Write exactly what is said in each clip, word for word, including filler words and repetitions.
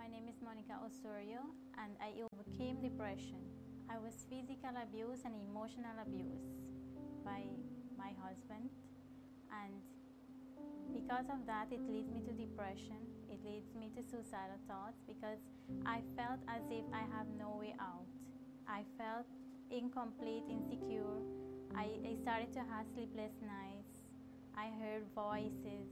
My name is Monica Osorio, and I overcame depression. I was physical abuse and emotional abuse by my husband, and because of that, it leads me to depression. It leads me to suicidal thoughts because I felt as if I have no way out. I felt incomplete, insecure. I, I started to have sleepless nights. I heard voices.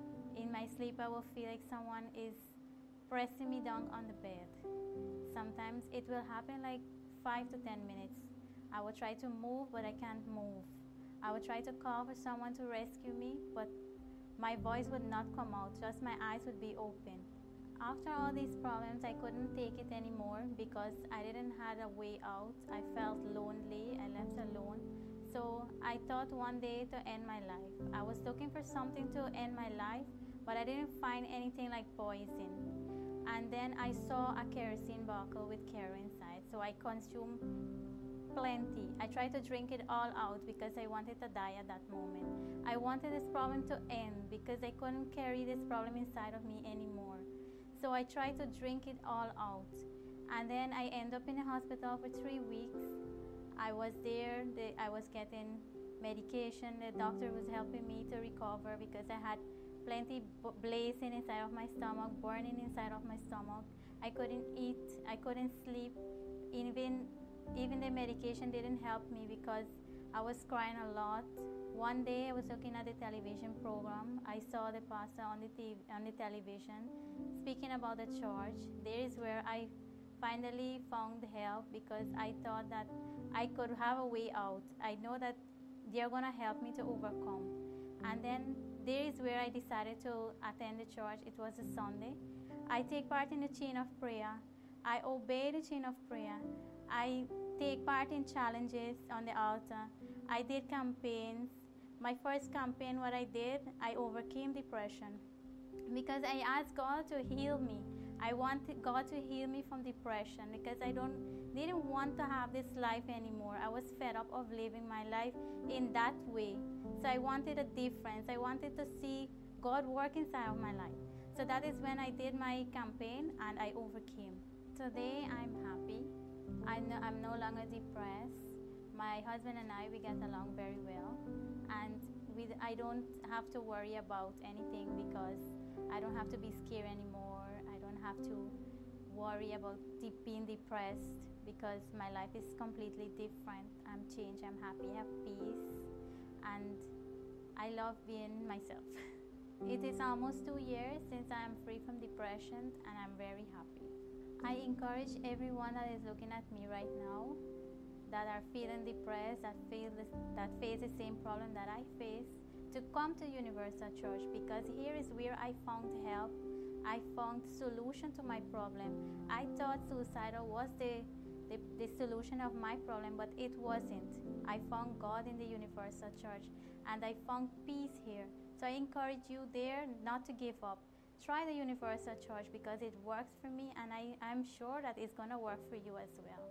In my sleep, I will feel like someone is pressing me down on the bed. Sometimes it will happen like five to ten minutes. I will try to move, but I can't move. I will try to call for someone to rescue me, but my voice would not come out, just my eyes would be open. After all these problems, I couldn't take it anymore because I didn't have a way out. I felt lonely, I left alone. So I thought one day to end my life. I was looking for something to end my life, but I didn't find anything like poison. And then I saw a kerosene bottle with care inside, so I consumed plenty. I tried to drink it all out because I wanted to die at that moment. I wanted this problem to end because I couldn't carry this problem inside of me anymore. So I tried to drink it all out. And then I ended up in the hospital for three weeks. I was there, the, I was getting medication. The doctor was helping me to recover because I had plenty b- blazing inside of my stomach, burning inside of my stomach. I couldn't eat, I couldn't sleep. Even, even the medication didn't help me because I was crying a lot. One day I was looking at the television program. I saw the pastor on the, t- on the television speaking about the church. There is where I finally found help because I thought that I could have a way out. I know that they're going to help me to overcome. And then there is where I decided to attend the church. It was a Sunday. I take part in the chain of prayer. I obey the chain of prayer. I take part in challenges on the altar. I did campaigns. My first campaign, what I did, I overcame depression because I asked God to heal me. I wanted God to heal me from depression because I don't didn't want to have this life anymore. I was fed up of living my life in that way. So I wanted a difference. I wanted to see God work inside of my life. So that is when I did my campaign and I overcame. Today I'm happy. I no, I'm no longer depressed. My husband and I, we get along very well. And we, I don't have to worry about anything because I don't have to be scared anymore. I don't have to worry about deep, being depressed because my life is completely different. I'm changed, I'm happy, I have peace, and I love being myself. It is almost two years since I am free from depression and I'm very happy. I encourage everyone that is looking at me right now that are feeling depressed, that feel this, that face the same problem that I face, to come to Universal Church because here is where I found help. I found solution to my problem. I thought suicidal was the, the, the solution of my problem, but it wasn't. I found God in the Universal Church and I found peace here. So I encourage you there not to give up. Try the Universal Church because it works for me and I, I'm sure that it's going to work for you as well.